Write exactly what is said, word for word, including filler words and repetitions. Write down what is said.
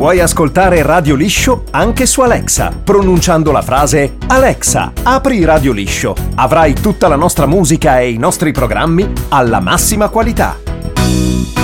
Puoi ascoltare Radio Liscio anche su Alexa, pronunciando la frase Alexa, apri Radio Liscio. Avrai tutta la nostra musica e i nostri programmi alla massima qualità.